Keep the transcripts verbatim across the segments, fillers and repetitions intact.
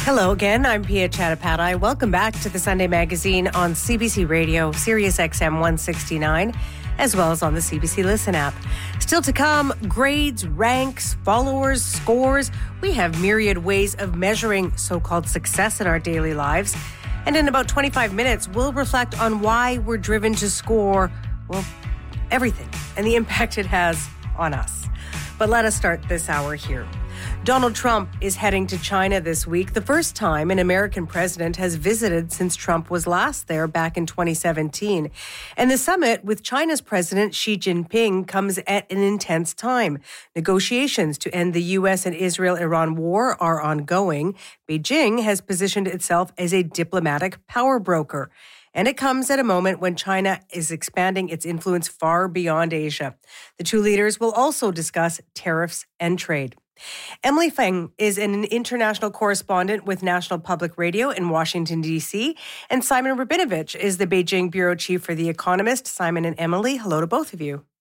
Hello again, I'm Pia Chattopadhyay. Welcome back to the Sunday Magazine on C B C Radio, Sirius X M one sixty-nine, as well as on the C B C Listen app. Still to come, grades, ranks, followers, scores. We have myriad ways of measuring so-called success in our daily lives. And in about twenty-five minutes, we'll reflect on why we're driven to score, well, everything and the impact it has on us. But let us start this hour here. Donald Trump is heading to China this week, the first time an American president has visited since Trump was last there back in twenty seventeen. And the summit with China's President Xi Jinping comes at an intense time. Negotiations to end the U S and Israel-Iran war are ongoing. Beijing has positioned itself as a diplomatic power broker. And it comes at a moment when China is expanding its influence far beyond Asia. The two leaders will also discuss tariffs and trade. Emily Feng is an international correspondent with National Public Radio in Washington, D C, and Simon Rabinovich is the Beijing bureau chief for The Economist. Simon and Emily, hello to both of you.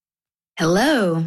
Hello.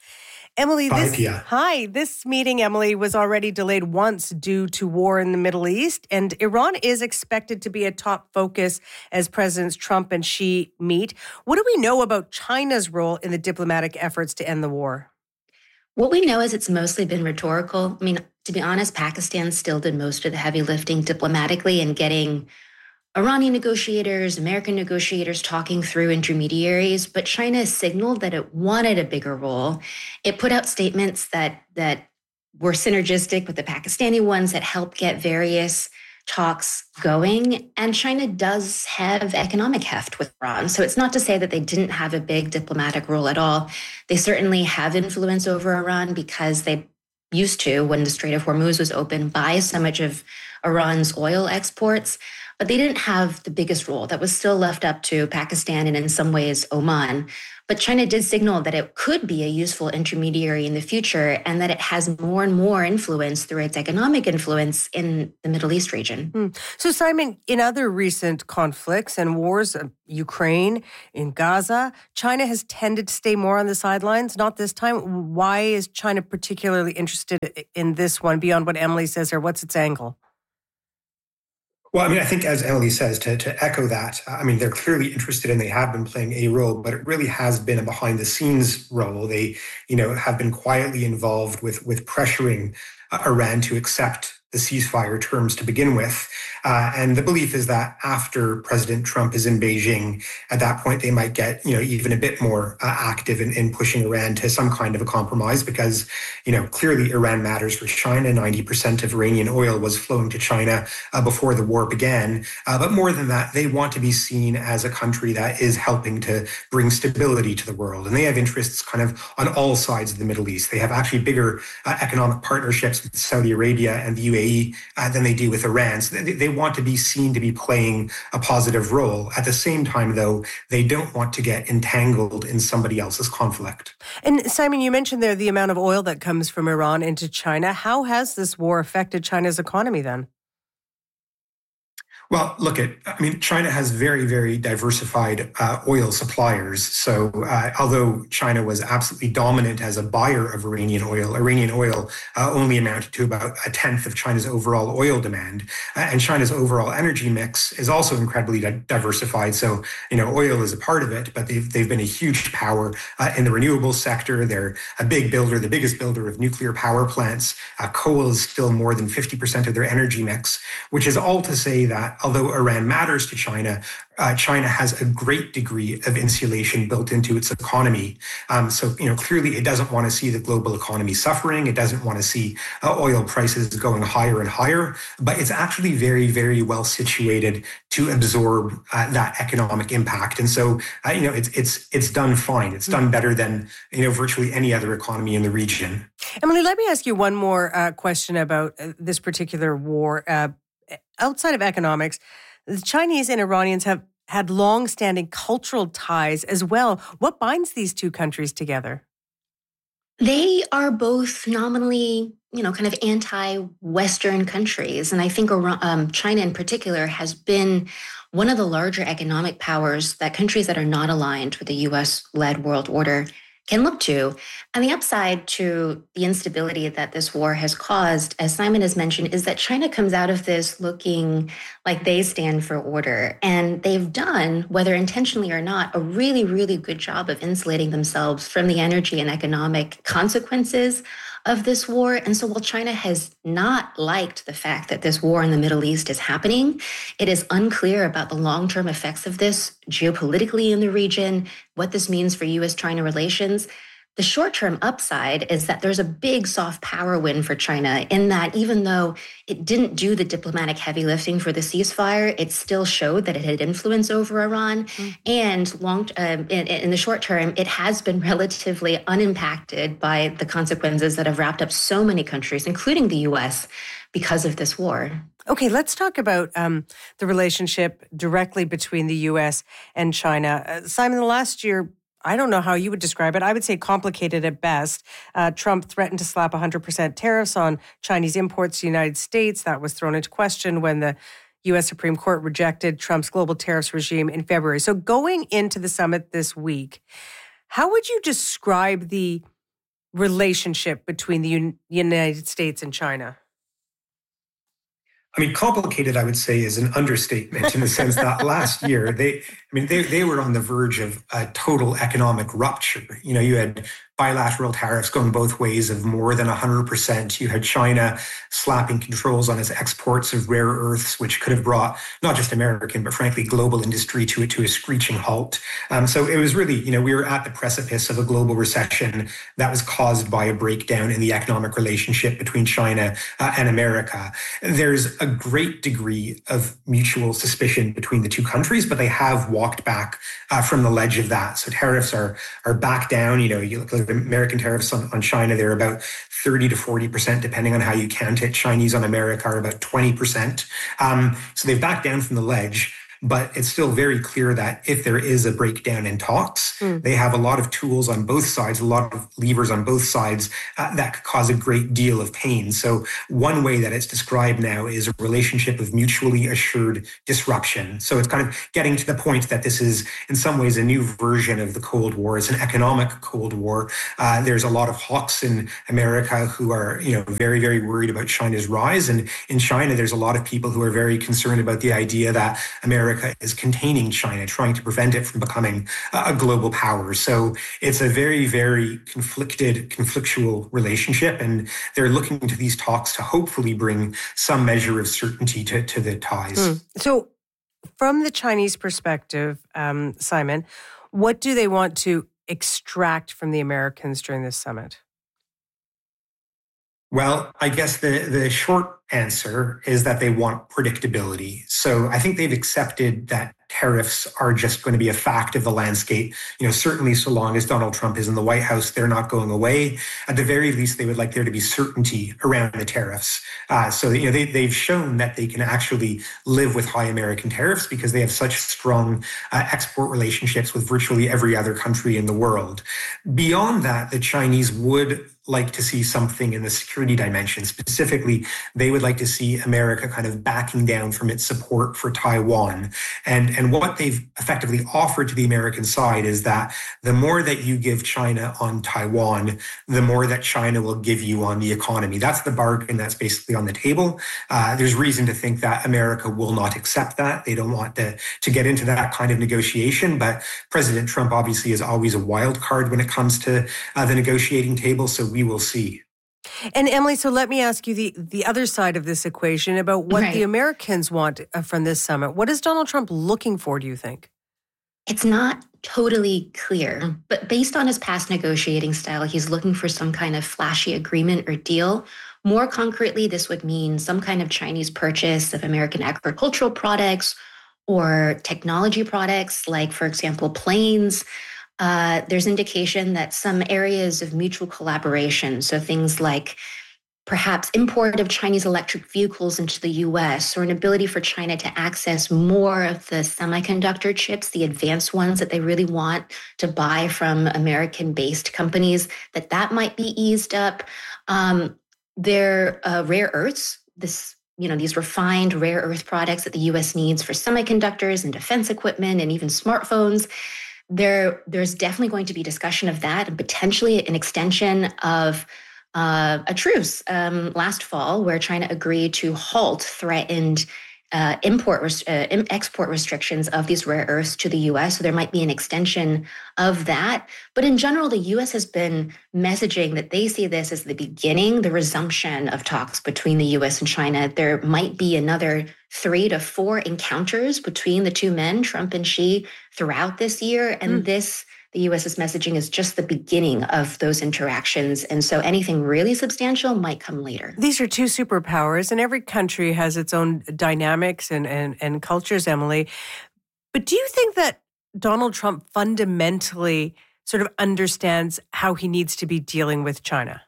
Emily, Hi, this, Pia. hi, this meeting, Emily, was already delayed once due to war in the Middle East, and Iran is expected to be a top focus as Presidents Trump and Xi meet. What do we know about China's role in the diplomatic efforts to end the war? What we know is it's mostly been rhetorical. I mean, to be honest, Pakistan still did most of the heavy lifting diplomatically and getting Iranian negotiators, American negotiators talking through intermediaries. But China signaled that it wanted a bigger role. It put out statements that that were synergistic with the Pakistani ones that helped get various talks going. And China does have economic heft with Iran. So it's not to say that they didn't have a big diplomatic role at all. They certainly have influence over Iran because they used to, when the Strait of Hormuz was open, buy so much of Iran's oil exports. But they didn't have the biggest role. That was still left up to Pakistan and in some ways Oman. But China did signal that it could be a useful intermediary in the future and that it has more and more influence through its economic influence in the Middle East region. Hmm. So, Simon, in other recent conflicts and wars, uh, Ukraine, in Gaza, China has tended to stay more on the sidelines. Not this time. Why is China particularly interested in this one beyond what Emily says, or what's its angle? Well, I mean, I think as Emily says, to, to echo that, I mean, they're clearly interested and they have been playing a role, but it really has been a behind the scenes role. They, you know, have been quietly involved with, with pressuring uh, Iran to accept the ceasefire terms to begin with. Uh, and the belief is that after President Trump is in Beijing, at that point, they might get, you know, even a bit more uh, active in, in pushing Iran to some kind of a compromise because, you know, clearly Iran matters for China. ninety percent of Iranian oil was flowing to China uh, before the war began. Uh, but more than that, they want to be seen as a country that is helping to bring stability to the world. And they have interests kind of on all sides of the Middle East. They have actually bigger uh, economic partnerships with Saudi Arabia and the U A E Uh, than they do with Iran. So they, they want to be seen to be playing a positive role. At the same time, though, they don't want to get entangled in somebody else's conflict. And Simon, you mentioned there the amount of oil that comes from Iran into China. How has this war affected China's economy then? Well, look at, I mean, China has very, very diversified uh, oil suppliers. So uh, although China was absolutely dominant as a buyer of Iranian oil, Iranian oil uh, only amounted to about a tenth of China's overall oil demand. Uh, and China's overall energy mix is also incredibly di- diversified. So, you know, oil is a part of it, but they've, they've been a huge power uh, in the renewables sector. They're a big builder, the biggest builder of nuclear power plants. Uh, coal is still more than fifty percent of their energy mix, which is all to say that although Iran matters to China, uh, China has a great degree of insulation built into its economy. Um, so, you know, clearly it doesn't want to see the global economy suffering. It doesn't want to see uh, oil prices going higher and higher, but it's actually very, very well situated to absorb uh, that economic impact. And so, uh, you know, it's it's it's done fine. It's done better than, you know, virtually any other economy in the region. Emily, let me ask you one more uh, question about uh, this particular war. Uh, outside of economics, the Chinese and Iranians have had long-standing cultural ties as well. What binds these two countries together? They are both nominally, you know, kind of anti-Western countries. And I think um, China in particular has been one of the larger economic powers that countries that are not aligned with the U S-led world order can look to. And the upside to the instability that this war has caused, as Simon has mentioned, is that China comes out of this looking like they stand for order. And they've done, whether intentionally or not, a really, really good job of insulating themselves from the energy and economic consequences of this war. And so while China has not liked the fact that this war in the Middle East is happening, it is unclear about the long-term effects of this geopolitically in the region, what this means for U S China relations. The short-term upside is that there's a big soft power win for China in that even though it didn't do the diplomatic heavy lifting for the ceasefire, it still showed that it had influence over Iran. Mm. And long, uh, in, in the short term, it has been relatively unimpacted by the consequences that have wrapped up so many countries, including the U S, because of this war. Okay, let's talk about um, the relationship directly between the U S and China. Uh, Simon, the last year, I don't know how you would describe it. I would say complicated at best. Uh, Trump threatened to slap one hundred percent tariffs on Chinese imports to the United States. That was thrown into question when the U S Supreme Court rejected Trump's global tariffs regime in February. So going into the summit this week, how would you describe the relationship between the Un- United States and China? I mean, complicated, I would say, is an understatement in the sense that last year, they, I mean, they, they were on the verge of a total economic rupture. You know, you had bilateral tariffs going both ways of more than one hundred percent. You had China slapping controls on its exports of rare earths, which could have brought not just American, but frankly, global industry to, to a screeching halt. Um, so it was really, you know, we were at the precipice of a global recession that was caused by a breakdown in the economic relationship between China uh, and America. There's a great degree of mutual suspicion between the two countries, but they have walked back uh, from the ledge of that. So tariffs are, are back down. You know, you look at American tariffs on, on China, they're about thirty to forty percent, depending on how you count it. Chinese on America are about twenty percent. Um, so they've backed down from the ledge. But it's still very clear that if there is a breakdown in talks, mm. they have a lot of tools on both sides, a lot of levers on both sides uh, that could cause a great deal of pain. So one way that it's described now is a relationship of mutually assured disruption. So it's kind of getting to the point that this is in some ways a new version of the Cold War. It's an economic Cold War. Uh, there's a lot of hawks in America who are, you know, very, very worried about China's rise. And in China, there's a lot of people who are very concerned about the idea that America America is containing China, trying to prevent it from becoming a global power. So it's a very, very conflicted, conflictual relationship. And they're looking to these talks to hopefully bring some measure of certainty to, to the ties. Hmm. So from the Chinese perspective, um, Simon, what do they want to extract from the Americans during this summit? Well, I guess the, the short answer is that they want predictability. So I think they've accepted that tariffs are just going to be a fact of the landscape. You know, certainly so long as Donald Trump is in the White House, they're not going away. At the very least, they would like there to be certainty around the tariffs. Uh, so, you know, they, they've shown that they can actually live with high American tariffs because they have such strong uh, export relationships with virtually every other country in the world. Beyond that, the Chinese would like to see something in the security dimension. Specifically, they would like to see America kind of backing down from its support for Taiwan. And, and what they've effectively offered to the American side is that the more that you give China on Taiwan, the more that China will give you on the economy. That's the bargain that's basically on the table. Uh, there's reason to think that America will not accept that. They don't want to, to get into that kind of negotiation. But President Trump obviously is always a wild card when it comes to uh, the negotiating table. So we will see. And Emily, so let me ask you the, the other side of this equation about what right. the Americans want from this summit. What is Donald Trump looking for, do you think? It's not totally clear, but based on his past negotiating style, he's looking for some kind of flashy agreement or deal. More concretely, this would mean some kind of Chinese purchase of American agricultural products or technology products, like, for example, planes. Uh, there's indication that some areas of mutual collaboration, so things like perhaps import of Chinese electric vehicles into the U S, or an ability for China to access more of the semiconductor chips, the advanced ones that they really want to buy from American-based companies, that that might be eased up. Um, their uh, rare earths, this you know, these refined rare earth products that the U S needs for semiconductors and defense equipment and even smartphones. there, there's definitely going to be discussion of that and potentially an extension of uh, a truce um, last fall where China agreed to halt threatened Uh, import res- uh, export restrictions of these rare earths to the U S. So there might be an extension of that. But in general, the U S has been messaging that they see this as the beginning, the resumption of talks between the U S and China. There might be another three to four encounters between the two men, Trump and Xi, throughout this year. And mm. this, the US's messaging is just the beginning of those interactions. And so anything really substantial might come later. These are two superpowers, and every country has its own dynamics and, and, and cultures, Emily. But do you think that Donald Trump fundamentally sort of understands how he needs to be dealing with China?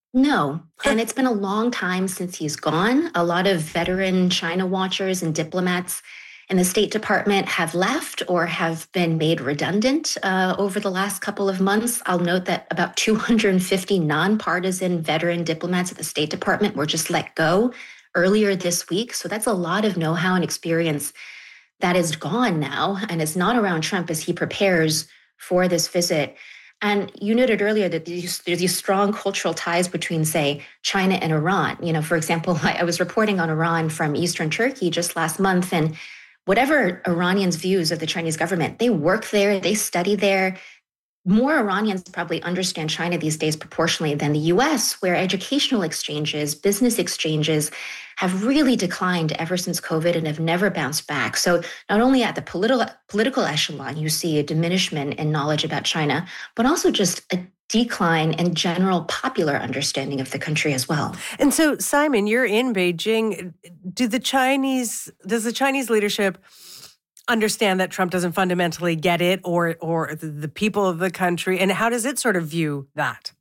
No. And it's been a long time since he's gone. A lot of veteran China watchers and diplomats in the State Department have left or have been made redundant uh, over the last couple of months. I'll note that about two hundred fifty nonpartisan veteran diplomats at the State Department were just let go earlier this week. So that's a lot of know-how and experience that is gone now and is not around Trump as he prepares for this visit. And you noted earlier that these, there's these strong cultural ties between, say, China and Iran. You know, for example, I, I was reporting on Iran from Eastern Turkey just last month, and whatever Iranians' views of the Chinese government, they work there, they study there. More Iranians probably understand China these days proportionally than the U S, where educational exchanges, business exchanges have really declined ever since COVID and have never bounced back. So not only at the political political echelon, you see a diminishment in knowledge about China, but also just a decline in general popular understanding of the country as well. And so, Simon, you're in Beijing. Do the Chinese, does the Chinese leadership understand that Trump doesn't fundamentally get it, or or the, the people of the country? And how does it sort of view that?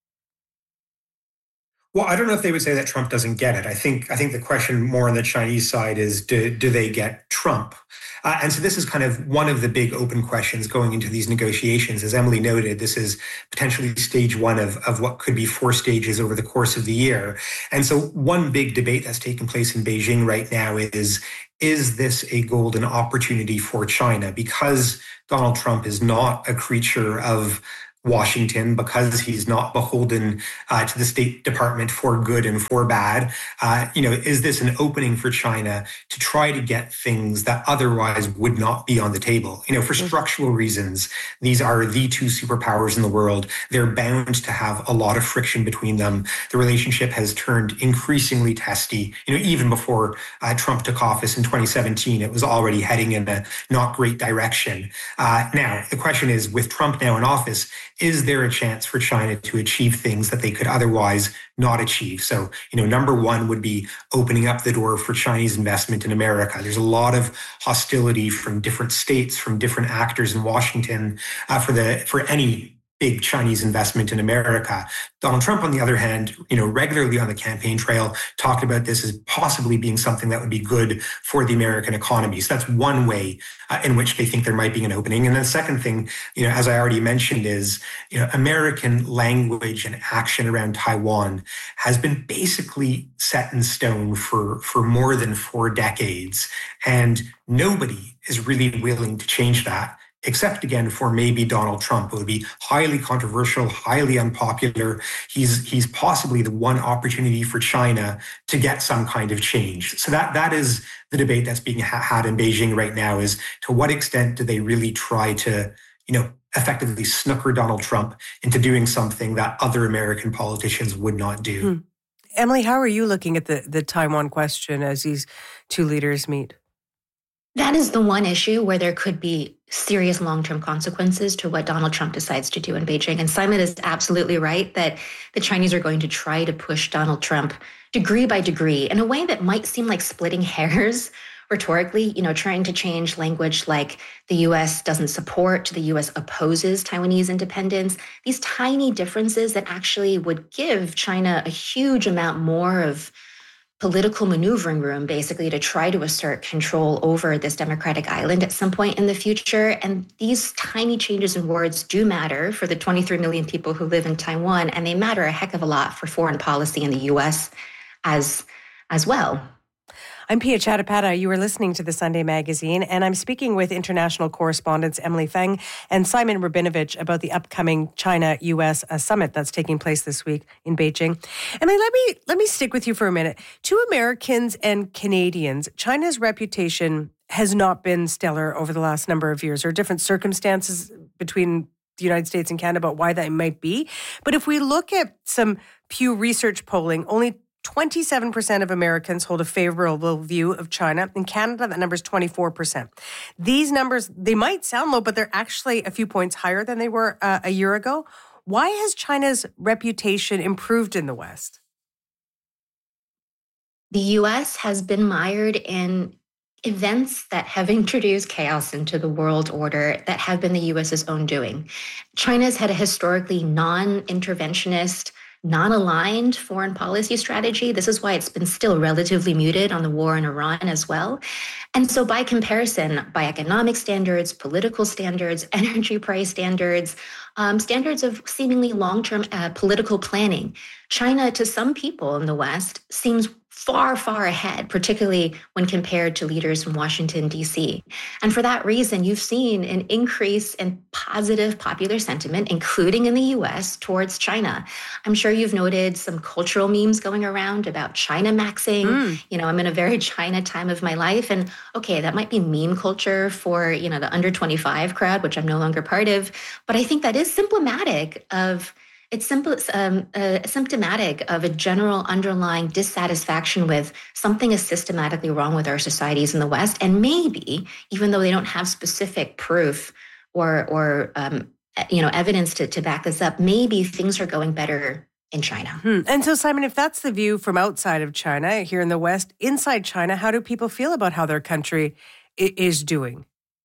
Well, I don't know if they would say that Trump doesn't get it. I think I think the question more on the Chinese side is, do, do they get Trump? Uh, and so this is kind of one of the big open questions going into these negotiations. As Emily noted, this is potentially stage one of, of what could be four stages over the course of the year. And so one big debate that's taking place in Beijing right now is, is this a golden opportunity for China? Because Donald Trump is not a creature of Washington, because he's not beholden uh, to the State Department for good and for bad. Uh, you know, is this an opening for China to try to get things that otherwise would not be on the table? You know, for structural reasons, these are the two superpowers in the world. They're bound to have a lot of friction between them. The relationship has turned increasingly testy. You know, even before uh, Trump took office in twenty seventeen, it was already heading in a not great direction. Uh, now, the question is, with Trump now in office, is there a chance for China to achieve things that they could otherwise not achieve? So, you know, number one would be opening up the door for Chinese investment in America. There's a lot of hostility from different states, from different actors in Washington uh, for the for any big Chinese investment in America. Donald Trump, on the other hand, you know, regularly on the campaign trail talked about this as possibly being something that would be good for the American economy. So that's one way uh, in which they think there might be an opening. And then the second thing, you know, as I already mentioned, is, you know, American language and action around Taiwan has been basically set in stone for, for more than four decades. And nobody is really willing to change that, except, again, for maybe Donald Trump. It would be highly controversial, highly unpopular. He's he's possibly the one opportunity for China to get some kind of change. So that that is the debate that's being ha- had in Beijing right now, is to what extent do they really try to, you know, effectively snooker Donald Trump into doing something that other American politicians would not do. Hmm. Emily, how are you looking at the, the Taiwan question as these two leaders meet? That is the one issue where there could be serious long-term consequences to what Donald Trump decides to do in Beijing. And Simon is absolutely right that the Chinese are going to try to push Donald Trump degree by degree in a way that might seem like splitting hairs rhetorically, you know, trying to change language like the U S doesn't support, the U S opposes Taiwanese independence. These tiny differences that actually would give China a huge amount more of political maneuvering room, basically, to try to assert control over this democratic island at some point in the future. And these tiny changes in words do matter for the twenty-three million people who live in Taiwan, and they matter a heck of a lot for foreign policy in the U S as, as well. I'm Pia Chattopadhyay. You are listening to the Sunday Magazine, and I'm speaking with international correspondents Emily Feng and Simon Rabinovich about the upcoming China-U S uh, summit that's taking place this week in Beijing. Emily, let me let me stick with you for a minute. To Americans and Canadians, China's reputation has not been stellar over the last number of years. There are different circumstances between the United States and Canada about why that might be. But if we look at some Pew Research polling, only twenty-seven percent of Americans hold a favorable view of China. In Canada, that number is twenty-four percent. These numbers, they might sound low, but they're actually a few points higher than they were uh, a year ago. Why has China's reputation improved in the West? The U S has been mired in events that have introduced chaos into the world order that have been the U S's own doing. China's had a historically non-interventionist, non-aligned foreign policy strategy. This is why it's been still relatively muted on the war in Iran as well. And so by comparison, by economic standards, political standards, energy price standards, um, standards of seemingly long-term uh, political planning, China, to some people in the West, seems far, far ahead, particularly when compared to leaders from Washington, D C. And for that reason, you've seen an increase in positive popular sentiment, including in the U S, towards China. I'm sure you've noted some cultural memes going around about China maxing. Mm. You know, I'm in a very China time of my life. And okay, that might be meme culture for, you know, the under twenty-five crowd, which I'm no longer part of. But I think that is symptomatic of It's simple, um, uh, symptomatic of a general underlying dissatisfaction with something is systematically wrong with our societies in the West. And maybe, even though they don't have specific proof or, or um, you know, evidence to, to back this up, maybe things are going better in China. Hmm. And so, Simon, if that's the view from outside of China, here in the West, inside China, how do people feel about how their country I- is doing?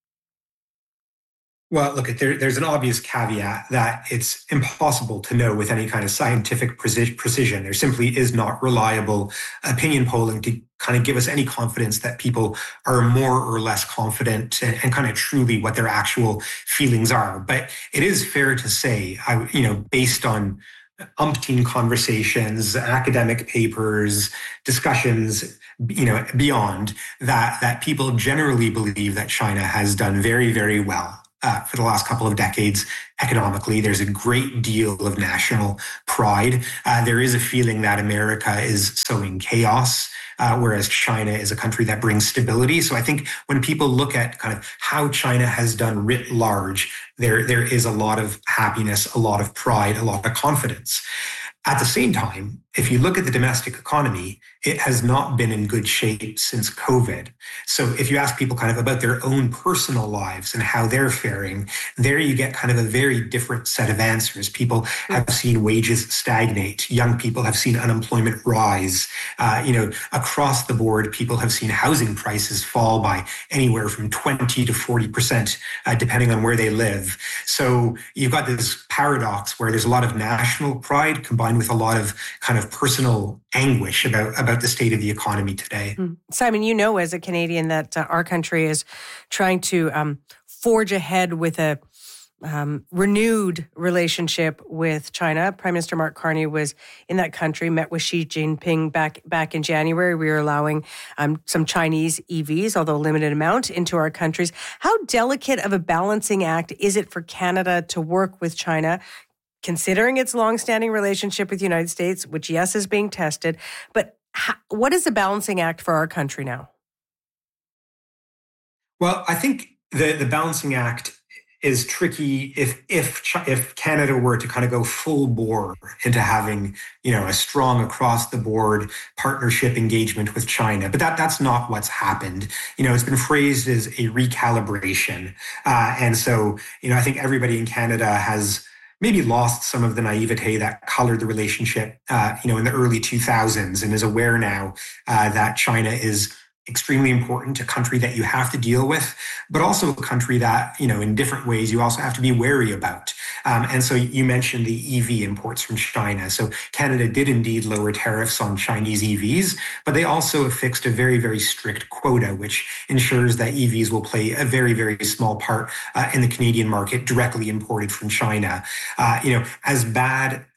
Well, look, there, there's an obvious caveat that it's impossible to know with any kind of scientific precision. There simply is not reliable opinion polling to kind of give us any confidence that people are more or less confident and, and kind of truly what their actual feelings are. But it is fair to say, I, you know, based on umpteen conversations, academic papers, discussions, you know, beyond that, that people generally believe that China has done very, very well. Uh, for the last couple of decades, economically, there's a great deal of national pride. Uh, there is a feeling that America is sowing chaos, uh, whereas China is a country that brings stability. So I think when people look at kind of how China has done writ large, there, there is a lot of happiness, a lot of pride, a lot of confidence. At the same time, if you look at the domestic economy, it has not been in good shape since COVID. So if you ask people kind of about their own personal lives and how they're faring, there you get kind of a very different set of answers. People have seen wages stagnate. Young people have seen unemployment rise. Uh, you know, across the board, people have seen housing prices fall by anywhere from twenty to forty percent, uh, depending on where they live. So you've got this paradox where there's a lot of national pride combined with a lot of kind of personal anguish about, about the state of the economy today. Mm. Simon, you know as a Canadian that uh, our country is trying to um, forge ahead with a um, renewed relationship with China. Prime Minister Mark Carney was in that country, met with Xi Jinping back back in January. We are allowing um, some Chinese E Vs, although a limited amount, into our countries. How delicate of a balancing act is it for Canada to work with China, considering its longstanding relationship with the United States, which, yes, is being tested, but how, what is the balancing act for our country now? Well, I think the, the balancing act is tricky if if if Canada were to kind of go full bore into having, you know, a strong across the board partnership engagement with China. But that that's not what's happened. You know, it's been phrased as a recalibration. Uh, and so, you know, I think everybody in Canada has maybe lost some of the naivete that colored the relationship, uh, you know, in the early two thousands, and is aware now uh, that China is extremely important, a country that you have to deal with, but also a country that, you know, in different ways you also have to be wary about. Um, and so you mentioned the E V imports from China. So Canada did indeed lower tariffs on Chinese E Vs, but they also affixed a very, very strict quota, which ensures that E Vs will play a very, very small part uh, in the Canadian market directly imported from China. Uh, you know, as bad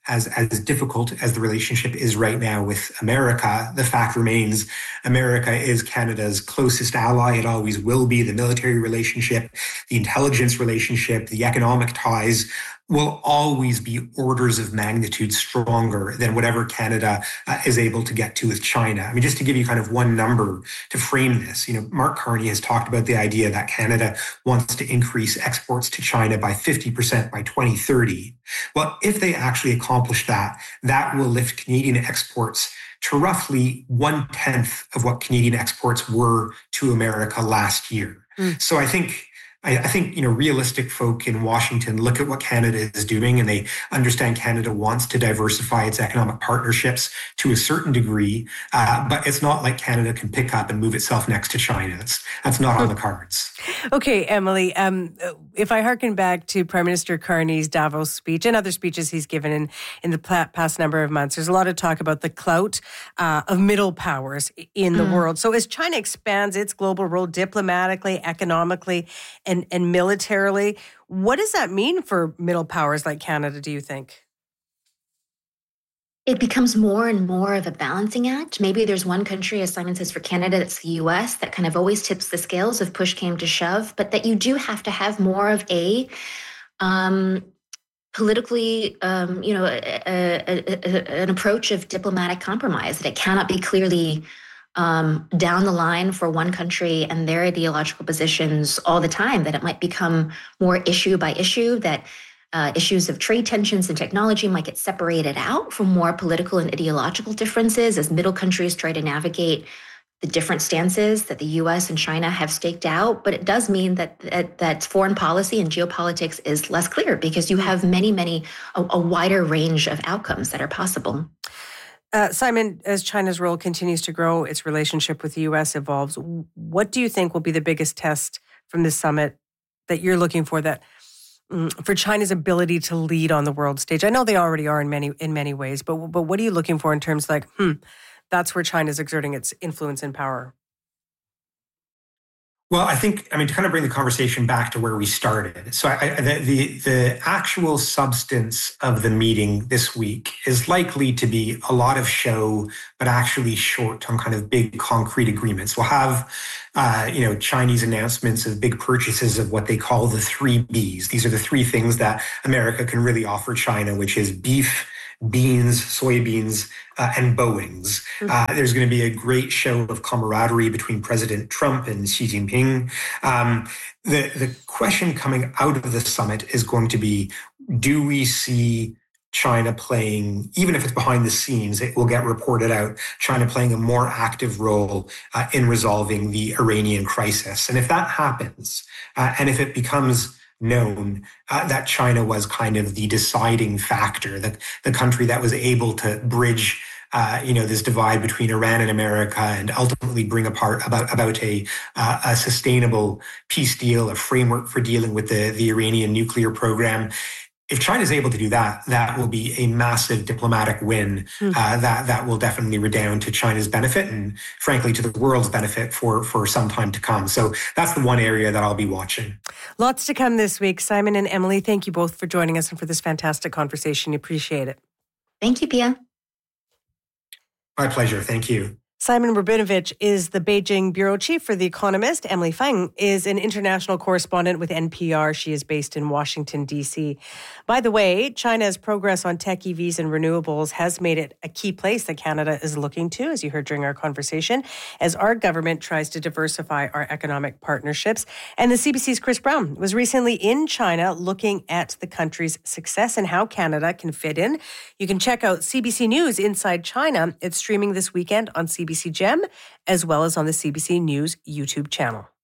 as, as difficult as the relationship is right now with America, the fact remains America is Canada's closest ally. It always will be. The military relationship, the intelligence relationship, the economic ties will always be orders of magnitude stronger than whatever Canada uh, is able to get to with China. I mean, just to give you kind of one number to frame this, you know, Mark Carney has talked about the idea that Canada wants to increase exports to China by fifty percent by twenty thirty. Well, if they actually accomplish that, that will lift Canadian exports to roughly one-tenth of what Canadian exports were to America last year. Mm. So I think I think, you know, realistic folk in Washington look at what Canada is doing and they understand Canada wants to diversify its economic partnerships to a certain degree, uh, but it's not like Canada can pick up and move itself next to China. That's, that's not on the cards. Okay, Emily, um, if I hearken back to Prime Minister Carney's Davos speech and other speeches he's given in, in the past number of months, there's a lot of talk about the clout uh, of middle powers in the mm. world. So as China expands its global role diplomatically, economically, and, and militarily, what does that mean for middle powers like Canada, do you think? It becomes more and more of a balancing act. Maybe there's one country, as Simon says, for Canada, that's the U S, that kind of always tips the scales if push came to shove, but that you do have to have more of a um, politically, um, you know, a, a, a, an approach of diplomatic compromise, that it cannot be clearly um, down the line for one country and their ideological positions all the time, that it might become more issue by issue, that Uh, issues of trade tensions and technology might get separated out from more political and ideological differences as middle countries try to navigate the different stances that the U S and China have staked out. But it does mean that that, that foreign policy and geopolitics is less clear because you have many, many, a, a wider range of outcomes that are possible. Uh, Simon, as China's role continues to grow, its relationship with the U S evolves, what do you think will be the biggest test from this summit that you're looking for, that for China's ability to lead on the world stage? I know they already are in many in many ways, but but what are you looking for in terms of like, hmm, that's where China's exerting its influence and power? Well, I think, I mean, to kind of bring the conversation back to where we started. So I, the, the the actual substance of the meeting this week is likely to be a lot of show, but actually short on kind of big concrete agreements. We'll have, uh, you know, Chinese announcements of big purchases of what they call the three Bs. These are the three things that America can really offer China, which is beef, beans, soybeans, uh, and Boeings. Uh, there's going to be a great show of camaraderie between President Trump and Xi Jinping. Um, the, the question coming out of the summit is going to be, do we see China playing, even if it's behind the scenes, it will get reported out, China playing a more active role uh, in resolving the Iranian crisis? And if that happens, uh, and if it becomes known uh, that China was kind of the deciding factor, the, the country that was able to bridge, uh, you know, this divide between Iran and America and ultimately bring apart about about a uh, a sustainable peace deal, a framework for dealing with the the Iranian nuclear program. If China is able to do that, that will be a massive diplomatic win mm. uh, that that will definitely redound to China's benefit and, frankly, to the world's benefit for, for some time to come. So that's the one area that I'll be watching. Lots to come this week. Simon and Emily, thank you both for joining us and for this fantastic conversation. Appreciate it. Thank you, Pia. My pleasure. Thank you. Simon Rabinovich is the Beijing bureau chief for The Economist. Emily Feng is an international correspondent with N P R. She is based in Washington, D C. By the way, China's progress on tech E Vs and renewables has made it a key place that Canada is looking to, as you heard during our conversation, as our government tries to diversify our economic partnerships. And the C B C's Chris Brown was recently in China looking at the country's success and how Canada can fit in. You can check out C B C News Inside China. It's streaming this weekend on C B C Gem, as well as on the C B C News YouTube channel.